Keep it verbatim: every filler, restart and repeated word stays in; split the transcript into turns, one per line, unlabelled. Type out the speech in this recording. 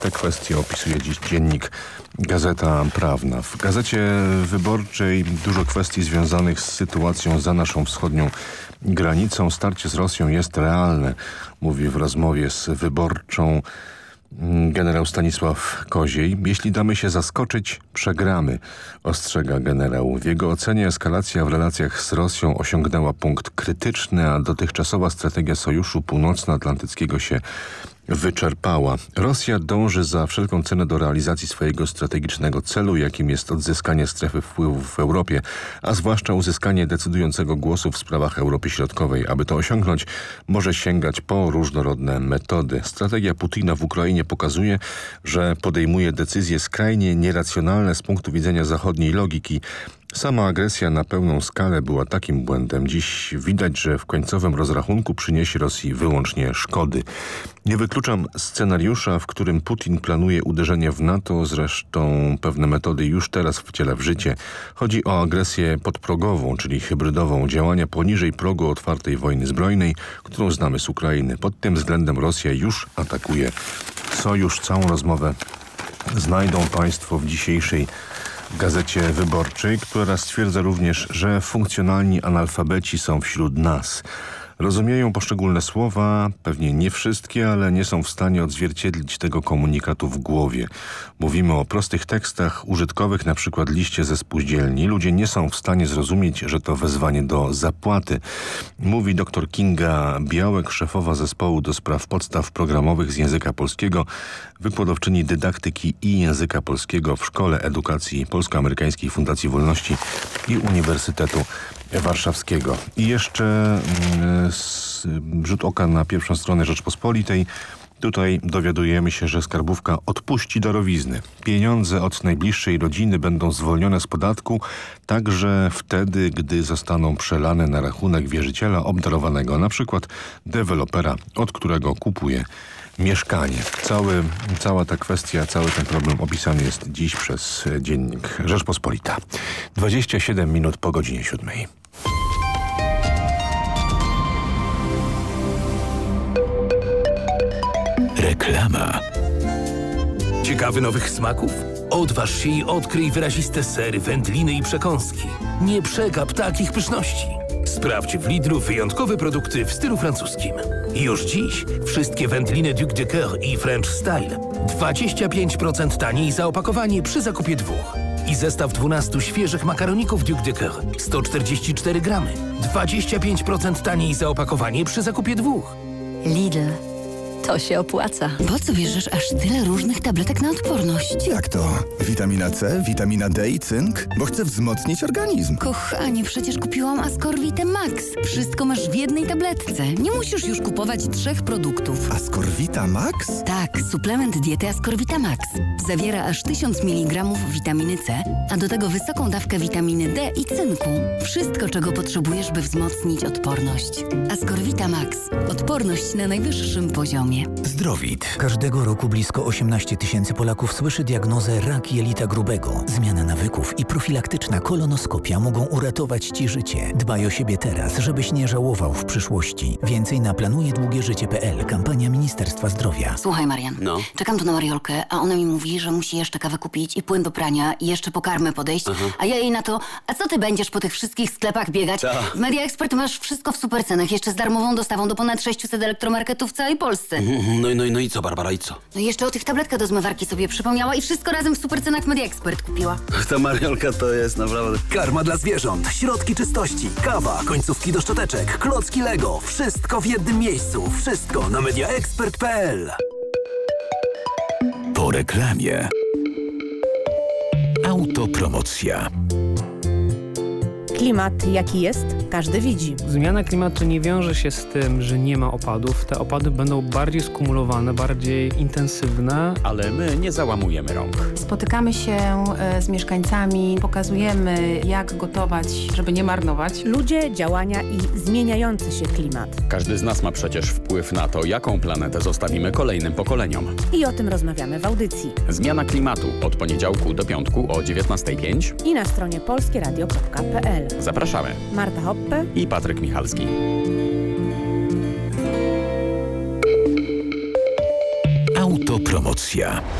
Te kwestie opisuje dziś dziennik Gazeta Prawna. W Gazecie Wyborczej dużo kwestii związanych z sytuacją za naszą wschodnią granicą. Starcie z Rosją jest realne, mówi w rozmowie z Wyborczą generał Stanisław Koziej. Jeśli damy się zaskoczyć, przegramy, ostrzega generał. W jego ocenie eskalacja w relacjach z Rosją osiągnęła punkt krytyczny, a dotychczasowa strategia Sojuszu Północnoatlantyckiego się wyczerpała. Rosja dąży za wszelką cenę do realizacji swojego strategicznego celu, jakim jest odzyskanie strefy wpływów w Europie, a zwłaszcza uzyskanie decydującego głosu w sprawach Europy Środkowej. Aby to osiągnąć, może sięgać po różnorodne metody. Strategia Putina w Ukrainie pokazuje, że podejmuje decyzje skrajnie nieracjonalne z punktu widzenia zachodniej logiki. Sama agresja na pełną skalę była takim błędem. Dziś widać, że w końcowym rozrachunku przyniesie Rosji wyłącznie szkody. Nie wykluczam scenariusza, w którym Putin planuje uderzenie w NATO, zresztą pewne metody już teraz wciela w życie. Chodzi o agresję podprogową, czyli hybrydową, działania poniżej progu otwartej wojny zbrojnej, którą znamy z Ukrainy. Pod tym względem Rosja już atakuje sojusz. Całą rozmowę znajdą Państwo w dzisiejszej Gazecie Wyborczej, która stwierdza również, że funkcjonalni analfabeci są wśród nas. Rozumieją poszczególne słowa, pewnie nie wszystkie, ale nie są w stanie odzwierciedlić tego komunikatu w głowie. Mówimy o prostych tekstach użytkowych, na przykład liście ze spółdzielni. Ludzie nie są w stanie zrozumieć, że to wezwanie do zapłaty. Mówi dr Kinga Białek, szefowa zespołu do spraw podstaw programowych z języka polskiego, wykładowczyni dydaktyki i języka polskiego w Szkole Edukacji Polsko-Amerykańskiej Fundacji Wolności i Uniwersytetu Warszawskiego. I jeszcze mm, rzut oka na pierwszą stronę Rzeczpospolitej. Tutaj dowiadujemy się, że skarbówka odpuści darowizny. Pieniądze od najbliższej rodziny będą zwolnione z podatku, także wtedy, gdy zostaną przelane na rachunek wierzyciela obdarowanego, na przykład dewelopera, od którego kupuje mieszkanie. Cały, cała ta kwestia, cały ten problem opisany jest dziś przez dziennik Rzeczpospolita. dwadzieścia siedem minut po godzinie siódmej.
Reklama. Ciekawy nowych smaków? Odważ się i odkryj wyraziste sery, wędliny i przekąski. Nie przegap takich pyszności. Sprawdź w Lidlu wyjątkowe produkty w stylu francuskim. Już dziś wszystkie wędliny Duc de Coeur i French Style dwadzieścia pięć procent taniej za opakowanie przy zakupie dwóch. I zestaw dwunastu świeżych makaroników Duc de Coeur sto czterdzieści cztery gramy. dwadzieścia pięć procent taniej za opakowanie przy zakupie dwóch.
Lidl. To się opłaca.
Po co bierzesz aż tyle różnych tabletek na odporność?
Jak to? Witamina C, witamina D i cynk? Bo chcę wzmocnić organizm.
Kochanie, przecież kupiłam Ascorvite Max. Wszystko masz w jednej tabletce. Nie musisz już kupować trzech produktów.
Ascorvita Max?
Tak, suplement diety Ascorvita Max. Zawiera aż tysiąc miligramów witaminy C, a do tego wysoką dawkę witaminy D i cynku. Wszystko, czego potrzebujesz, by wzmocnić odporność. Ascorvita Max. Odporność na najwyższym poziomie.
Zdrowit. Każdego roku blisko osiemnaście tysięcy Polaków słyszy diagnozę rak jelita grubego. Zmiana nawyków i profilaktyczna kolonoskopia mogą uratować Ci życie. Dbaj o siebie teraz, żebyś nie żałował w przyszłości. Więcej na planuje długie życie kropka p l. Kampania Ministerstwa Zdrowia.
Słuchaj, Marian.
No.
Czekam tu na Mariolkę, a ona mi mówi, że musi jeszcze kawę kupić i płyn do prania i jeszcze po karmę podejść.
Aha.
A ja jej na to, a co ty będziesz po tych wszystkich sklepach biegać?
Ta.
W Media Expert masz wszystko w super cenach, jeszcze z darmową dostawą do ponad sześciuset elektromarketów w całej Polsce.
No i, no, i, no i co, Barbara, i co?
No i jeszcze o tych tabletkach do zmywarki sobie przypomniała i wszystko razem w super cenach w Media Expert kupiła.
Ta Mariolka to jest naprawdę...
Karma dla zwierząt, środki czystości, kawa, końcówki do szczoteczek, klocki Lego. Wszystko w jednym miejscu. Wszystko na media expert kropka p l.
Po reklamie. Autopromocja.
Klimat jaki jest, każdy widzi.
Zmiana klimatu nie wiąże się z tym, że nie ma opadów. Te opady będą bardziej skumulowane, bardziej intensywne.
Ale my nie załamujemy rąk.
Spotykamy się z mieszkańcami, pokazujemy jak gotować, żeby nie marnować. Ludzie, działania i zmieniający się klimat.
Każdy z nas ma przecież wpływ na to, jaką planetę zostawimy kolejnym pokoleniom.
I o tym rozmawiamy w audycji.
Zmiana klimatu od poniedziałku do piątku o dziewiętnasta pięć
I na stronie polskieradio kropka p l.
Zapraszamy.
Marta Hoppe
i Patryk Michalski.
Autopromocja.
promocja.